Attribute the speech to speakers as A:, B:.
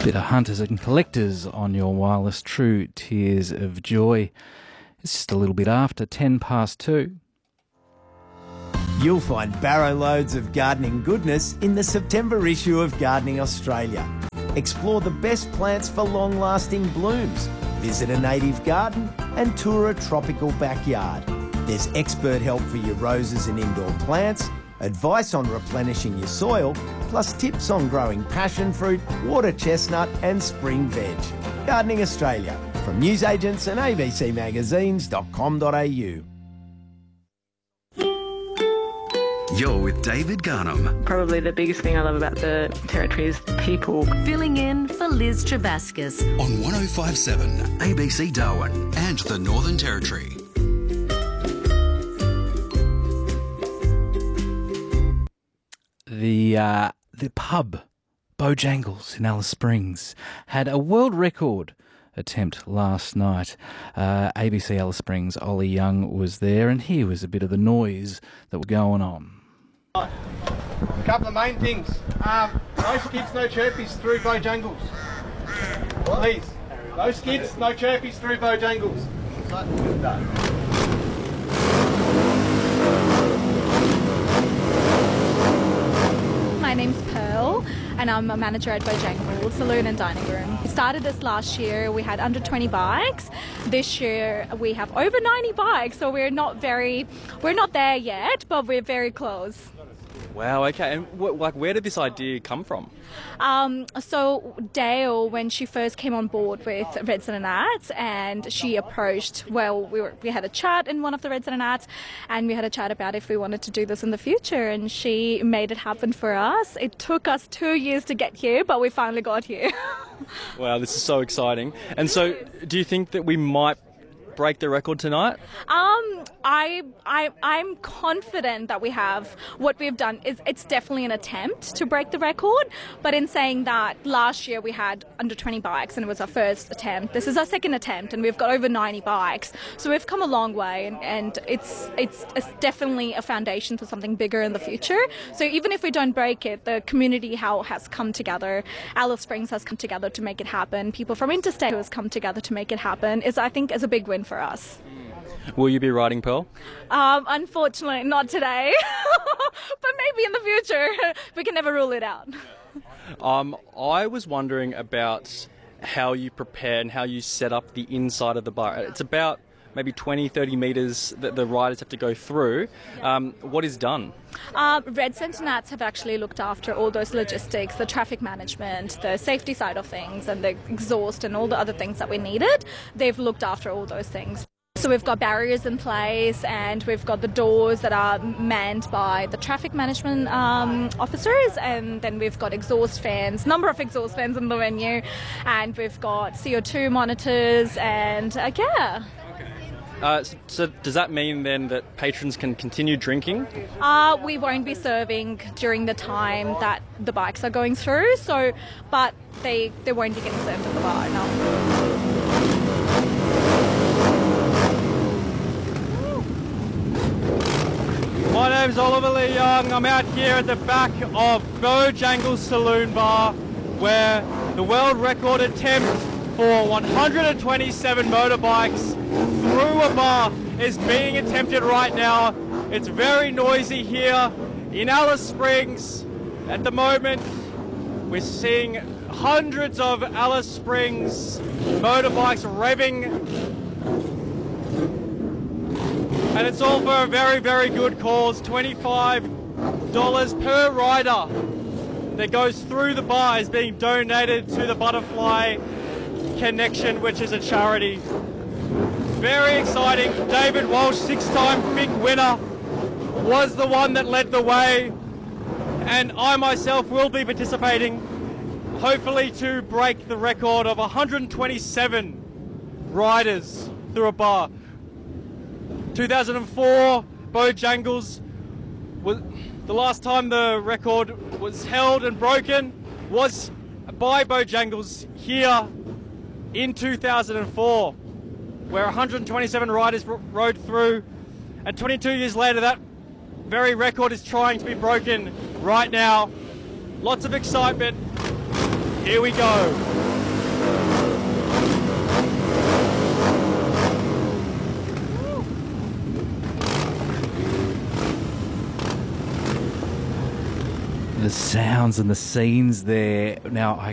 A: Bit of Hunters and Collectors on your wireless True Tears of Joy. It's just a little bit after 2:10.
B: You'll find barrow loads of gardening goodness in the September issue of Gardening Australia. Explore the best plants for long-lasting blooms. Visit a native garden and tour a tropical backyard. There's expert help for your roses and indoor plants, advice on replenishing your soil, plus tips on growing passion fruit, water chestnut and spring veg. Gardening Australia, from newsagents and abcmagazines.com.au.
C: You're with David Garnham.
D: Probably the biggest thing I love about the Territory is people.
E: Filling in for Liz Trebascus
C: On 105.7 ABC Darwin and the Northern Territory.
A: The pub, Bojangles in Alice Springs, had a world record attempt last night. ABC Alice Springs, Ollie Young was there, and here was a bit of the noise that was going on.
F: A couple of main things. No skids, no chirpies through Bojangles. Please. No skids, no chirpies through Bojangles.
G: My name's Pearl and I'm a manager at Bojangles Saloon and Dining Room. We started this last year, we had under 20 bikes. This year we have over 90 bikes, so we're not there yet, but we're very close.
H: Wow, okay. And where did this idea come from?
G: So Dale, when she first came on board with Reds and Nats, and she approached, we had a chat in one of the Reds and Nats, and we had a chat about if we wanted to do this in the future, and she made it happen for us. It took us 2 years to get here, but we finally got here.
H: Wow, this is so exciting. And so, do you think that we might break the record tonight?
G: I'm confident that we have. What we've done is it's definitely an attempt to break the record, but in saying that, last year we had under 20 bikes and it was our first attempt. This is our second attempt and we've got over 90 bikes, so we've come a long way, and it's definitely a foundation for something bigger in the future. So even if we don't break it, the community has come together. Alice Springs has come together to make it happen. People from interstate has come together to make it happen. I think is a big win for us.
H: Will you be riding, Pearl?
G: Unfortunately, not today, but maybe in the future. We can never rule it out.
H: I was wondering about how you prepare and how you set up the inside of the bar. It's about maybe 20-30 metres that the riders have to go through. What is done?
G: Reds and Nats have actually looked after all those logistics, the traffic management, the safety side of things, and the exhaust and all the other things that we needed. They've looked after all those things. So we've got barriers in place, and we've got the doors that are manned by the traffic management officers, and then we've got exhaust fans, number of exhaust fans in the venue, and we've got CO2 monitors, and yeah.
H: So does that mean then that patrons can continue drinking?
G: We won't be serving during the time that the bikes are going through, but they won't be getting served at the bar, no.
F: My name's Oliver Lee Young. I'm out here at the back of Bojangles Saloon Bar, where the world record attempt for 127 motorbikes through a bar is being attempted right now. It's very noisy here in Alice Springs. At the moment, we're seeing hundreds of Alice Springs motorbikes revving, and it's all for a very, very good cause. $25 per rider that goes through the bar is being donated to the Butterfly Connection, which is a charity. Very exciting. David Walsh, 6-time FIC winner, was the one that led the way, and I myself will be participating, hopefully to break the record of 127 riders through a bar. 2004, Bojangles was the last time the record was held and broken was by Bojangles here in 2004, where 127 riders rode through, and 22 years later that very record is trying to be broken right now. Lots of excitement, Here we go.
A: The sounds and the scenes there. Now,